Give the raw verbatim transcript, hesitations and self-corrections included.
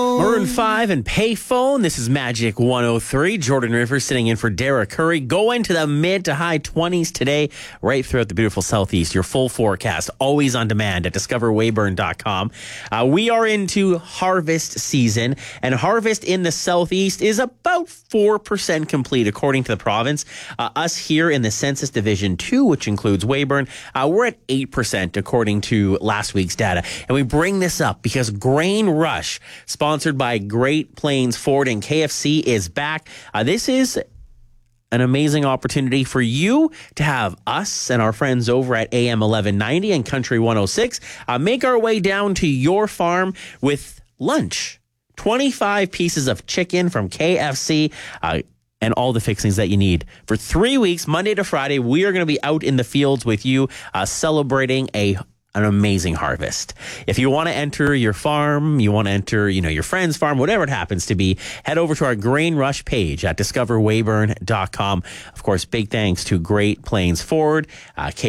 Maroon five and Payphone. This is Magic one oh three. Jordan Rivers sitting in for Derek Curry. Going to the mid to high twenties today, right throughout the beautiful Southeast. Your full forecast, always on demand at discover weyburn dot com. Uh, we are into harvest season, and harvest in the Southeast is about four percent complete, according to the province. Uh, us here in the Census Division two, which includes Weyburn, uh, we're at eight percent, according to last week's data. And we bring this up because Grain Rush, sponsored by Great Plains Ford and K F C, is back. Uh, this is an amazing opportunity for you to have us and our friends over at A M eleven ninety and Country one oh six uh, make our way down to your farm with lunch. twenty-five pieces of chicken from K F C, uh, and all the fixings that you need. For three weeks, Monday to Friday, we are going to be out in the fields with you, uh, celebrating a an amazing harvest. If you want to enter your farm, you want to enter, you know, your friend's farm, whatever it happens to be, head over to our Grain Rush page at discover weyburn dot com. Of course, big thanks to Great Plains Ford, uh,